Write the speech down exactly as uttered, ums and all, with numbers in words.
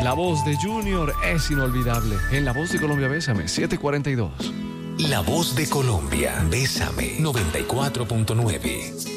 La voz de Junior es inolvidable. En La Voz de Colombia, Bésame, siete cuarenta y dos. La Voz de Colombia, Bésame, noventa y cuatro punto nueve.